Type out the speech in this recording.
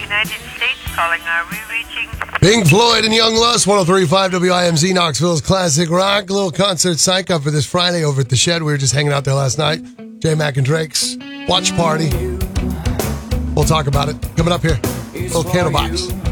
United States calling. Are we reaching? Pink Floyd and Young Lust, 103.5 WIMZ, Knoxville's classic rock. A little concert psych up for this Friday over at the Shed. We were just hanging out there last night. J Mac and Drake's watch party. We'll talk about it coming up here. Little Candlebox.